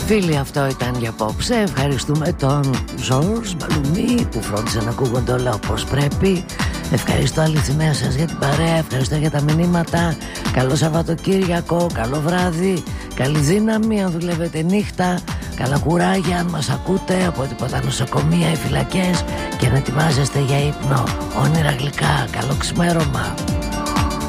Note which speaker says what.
Speaker 1: Φίλοι, αυτό ήταν για απόψε. Ευχαριστούμε τον Ζορς Μπαλουμί που φρόντισε να ακούγονται όλα όπως πρέπει. Ευχαριστώ αληθινά σας για την παρέα. Ευχαριστώ για τα μηνύματα. Καλό Σαββατοκύριακο, καλό βράδυ, καλή δύναμη αν δουλεύετε νύχτα. Καλά κουράγια αν μας ακούτε από τίποτα νοσοκομεία ή φυλακές. Και να ετοιμάζεστε για ύπνο. Όνειρα γλυκά, καλό ξημέρωμα.